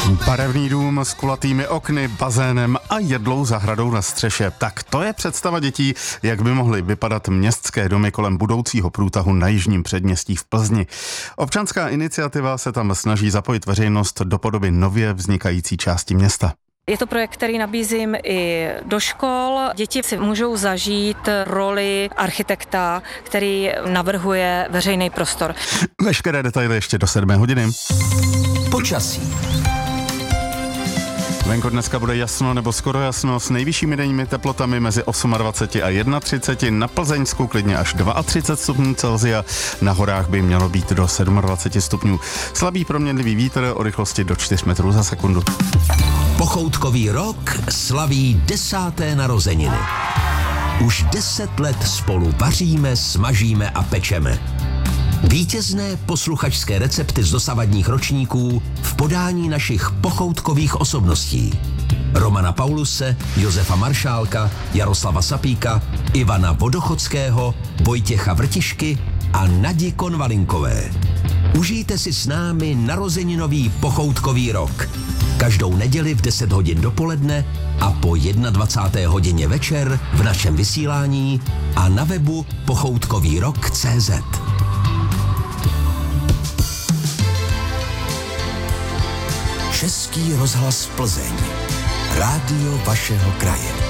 Barevný dům s kulatými okny, bazénem a jedlou zahradou na střeše. Tak to je představa dětí, jak by mohly vypadat městské domy kolem budoucího průtahu na jižním předměstí v Plzni. Občanská iniciativa se tam snaží zapojit veřejnost do podoby nově vznikající části města. Je to projekt, který nabízím i do škol. Děti si můžou zažít roli architekta, který navrhuje veřejný prostor. Veškeré detaily ještě do 7 hodiny. Počasí. Venku dneska bude jasno nebo skoro jasno s nejvyššími denními teplotami mezi 28 a 31, na Plzeňsku klidně až 32 stupňů Celsia, na horách by mělo být do 27 stupňů. Slabý proměnlivý vítr o rychlosti do 4 metrů za sekundu. Pochoutkový rok slaví 10. narozeniny. Už 10 let spolu vaříme, smažíme a pečeme. Vítězné posluchačské recepty z dosavadních ročníků v podání našich pochoutkových osobností. Romana Pauluse, Josefa Maršálka, Jaroslava Sapíka, Ivana Vodochodského, Vojtěcha Vrtišky a Nadi Konvalinkové. Užijte si s námi narozeninový pochoutkový rok. Každou neděli v 10 hodin dopoledne a po 21. hodině večer v našem vysílání a na webu pochoutkovýrok.cz. Český rozhlas Plzeň. Rádio vašeho kraje.